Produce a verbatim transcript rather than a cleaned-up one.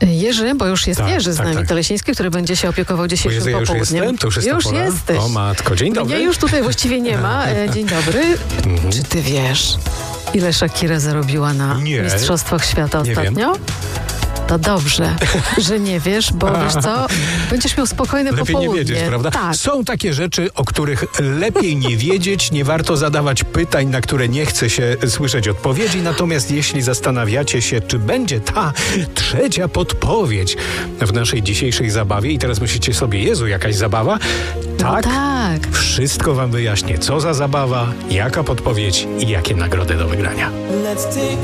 Jerzy, bo już jest Tak, Jerzy z tak, nami, tak. Telesiński, który będzie się opiekował dzisiejszym Jezu, ja już popołudniem. jestem? To już jest ta już pora? jesteś. O matko, dzień dobry. Mnie już tutaj właściwie nie ma. E, Dzień dobry. Mhm. Czy ty wiesz, ile Shakira zarobiła na Nie. Mistrzostwach Świata Nie ostatnio? To dobrze, że nie wiesz, bo wiesz co, będziesz miał spokojne Lepiej popołudnie. nie wiedzieć, prawda? Tak. Są takie rzeczy, o których lepiej nie wiedzieć, nie warto zadawać pytań, na które nie chce się słyszeć odpowiedzi. Natomiast jeśli zastanawiacie się, czy będzie ta trzecia podpowiedź w naszej dzisiejszej zabawie i teraz myślicie sobie, Jezu, jakaś zabawa? Tak, No tak. wszystko wam wyjaśnię, co za zabawa, jaka podpowiedź i jakie nagrody do wygrania.